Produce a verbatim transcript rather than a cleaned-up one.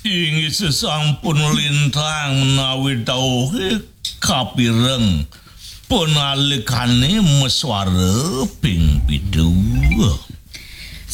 Inggih sesampun lintang menawi dawuhe kapireng penalikane meswara ping pitu.